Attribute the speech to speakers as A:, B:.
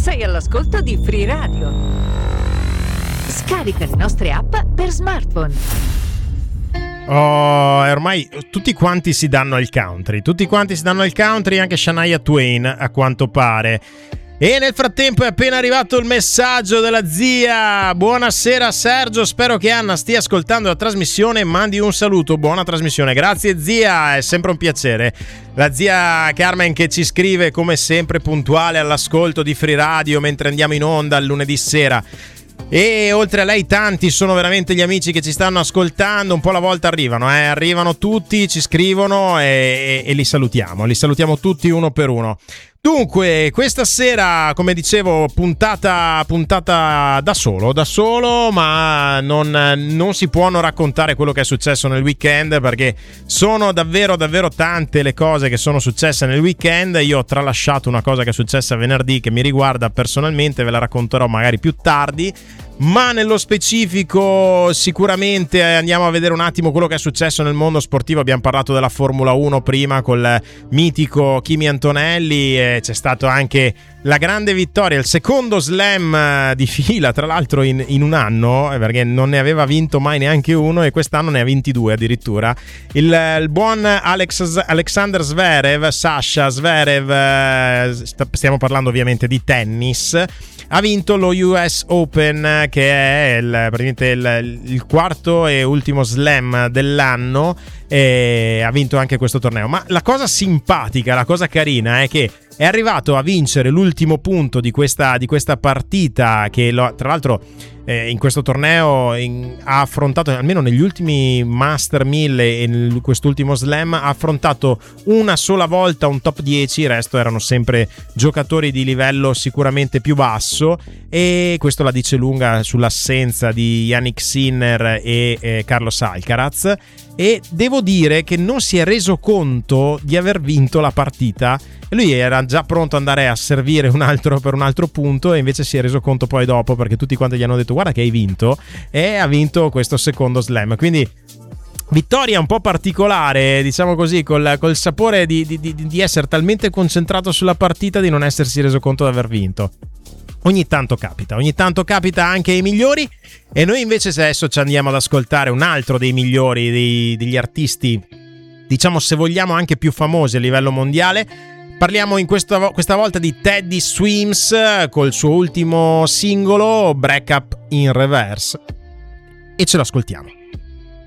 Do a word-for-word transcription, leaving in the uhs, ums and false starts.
A: Sei all'ascolto di Free Radio. Scarica le nostre app per smartphone.
B: Oh, ormai tutti quanti si danno al country. Tutti quanti si danno al country, anche Shania Twain, a quanto pare. E nel frattempo è appena arrivato il messaggio della zia. Buonasera Sergio, spero che Anna stia ascoltando la trasmissione. Mandi un saluto, buona trasmissione. Grazie zia, è sempre un piacere. La zia Carmen che ci scrive come sempre puntuale all'ascolto di Free Radio mentre andiamo in onda il lunedì sera. E oltre a lei tanti sono veramente gli amici che ci stanno ascoltando, un po' alla volta arrivano, eh? arrivano tutti, ci scrivono e, e, e li salutiamo, li salutiamo tutti uno per uno. Dunque, questa sera, come dicevo, puntata, puntata da solo, da solo, ma non, non si può non raccontare quello che è successo nel weekend, perché sono davvero, davvero tante le cose che sono successe nel weekend. Io ho tralasciato una cosa che è successa venerdì che mi riguarda personalmente, ve la racconterò magari più tardi. Ma nello specifico sicuramente andiamo a vedere un attimo quello che è successo nel mondo sportivo. Abbiamo parlato della Formula uno prima col mitico Kimi Antonelli e c'è stato anche la grande vittoria, il secondo slam di fila tra l'altro in, in un anno, perché non ne aveva vinto mai neanche uno e quest'anno ne ha vinti due addirittura. Il, il buon Alex, Alexander Zverev, Sasha Zverev, stiamo parlando ovviamente di tennis, ha vinto lo U S Open, che è il, praticamente il, il quarto e ultimo slam dell'anno, e ha vinto anche questo torneo. Ma la cosa simpatica, la cosa carina è che è arrivato a vincere l'ultimo punto di questa, di questa partita, che lo, tra l'altro eh, in questo torneo in, ha affrontato, almeno negli ultimi Master mille e in quest'ultimo slam, ha affrontato una sola volta un top dieci, il resto erano sempre giocatori di livello sicuramente più basso, e questo la dice lunga sull'assenza di Yannick Sinner e eh, Carlos Alcaraz. E devo dire che non si è reso conto di aver vinto la partita. Lui era già pronto ad andare a servire un altro per un altro punto, e invece si è reso conto poi dopo, perché tutti quanti gli hanno detto guarda che hai vinto, e ha vinto questo secondo slam. Quindi vittoria un po' particolare, diciamo così, col, col sapore di, di, di, di essere talmente concentrato sulla partita di non essersi reso conto di aver vinto. Ogni tanto capita, ogni tanto capita anche ai migliori, e noi invece adesso ci andiamo ad ascoltare un altro dei migliori, dei, degli artisti, diciamo se vogliamo anche più famosi a livello mondiale. Parliamo in questa, questa volta di Teddy Swims col suo ultimo singolo Break Up in Reverse, e ce lo ascoltiamo.